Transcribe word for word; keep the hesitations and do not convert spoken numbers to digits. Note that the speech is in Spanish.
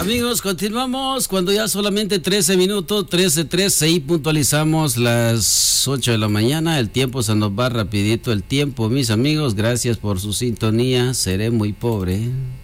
Amigos, continuamos cuando ya solamente trece minutos, trece, trece y puntualizamos las ocho de la mañana. El tiempo se nos va rapidito el tiempo, mis amigos. Gracias por su sintonía. Seré muy pobre.